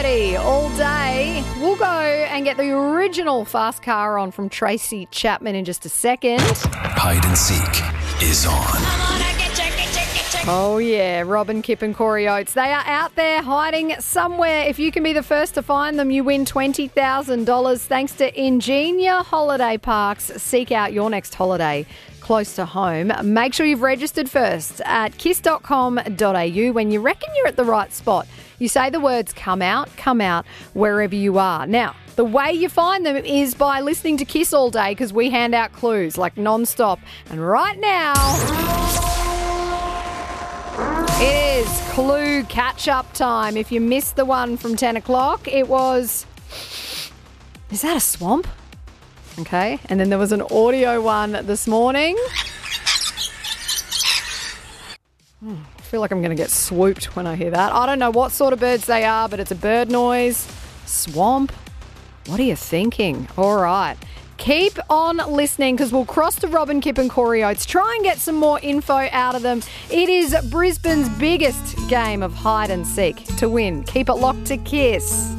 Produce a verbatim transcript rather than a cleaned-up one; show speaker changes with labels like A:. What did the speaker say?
A: Party all day. We'll go and get the original Fast Car on from Tracy Chapman in just a second.
B: Hide and Seek is on.
A: Oh, yeah. Robin, Kip and Corey Oates. They are out there hiding somewhere. If you can be the first to find them, you win twenty thousand dollars thanks to Ingenia Holiday Parks. Seek out your next holiday close to home. Make sure you've registered first at kiss dot com dot a u. When you reckon you're at the right spot, you say the words come out, come out, wherever you are. Now, the way you find them is by listening to Kiss all day because we hand out clues like non-stop. And right now, it is clue catch-up time. If you missed the one from ten o'clock, it was... Is that a swamp? Okay. And then there was an audio one this morning. Hmm, I feel like I'm going to get swooped when I hear that. I don't know what sort of birds they are, but it's a bird noise. Swamp? What are you thinking? All right. Keep on listening because we'll cross to Robin, Kip and Corey Oates. Try and get some more info out of them. It is Brisbane's biggest game of hide and seek to win. Keep it locked to Kiss.